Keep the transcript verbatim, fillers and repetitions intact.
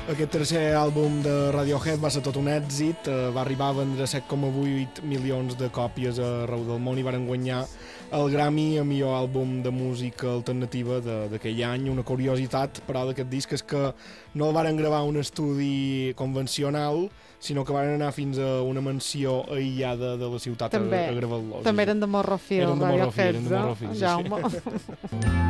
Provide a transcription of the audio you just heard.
Aquest tercer àlbum de Radiohead va ser tot un èxit, eh, va arribar a vendre set coma vuit milions de còpies arreu del món i varen guanyar el Grammy a millor àlbum de música alternativa d'aquell any. Una curiositat, però, d'aquest disc és que no el varen gravar a un estudi convencional, sinó que van anar fins a una mansió aïllada de la ciutat també, a, a gravar-los. També eren de Morrofil, eren de Morrofil, Radiohead, eren de Morrofil, no? Jaume. Sí, sí.